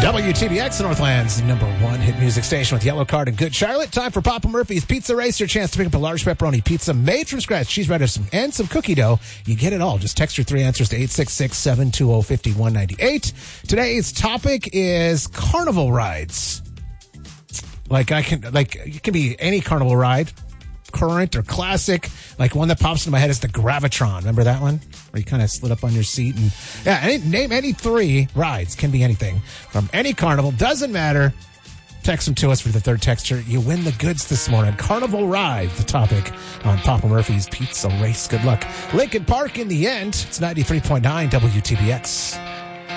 WTBX Northland's number one hit music station with Yellow Card and Good Charlotte. Time for Papa Murphy's Pizza Race. Your chance to pick up a large pepperoni pizza made from scratch, cheese bread, and some cookie dough. You get it all. Just text your three answers to 866-720-5198. Today's topic is carnival rides. It can be any carnival ride, current or classic. Like one that pops into my head is the Gravitron. Remember that one? Where you kind of slid up on your seat and name any three rides. Can be anything from any carnival. Doesn't matter. Text them to us for the third texture. You win the goods this morning. Carnival ride, the topic on Papa Murphy's Pizza Race. Good luck. Lincoln Park in the end. It's 93.9 WTBX.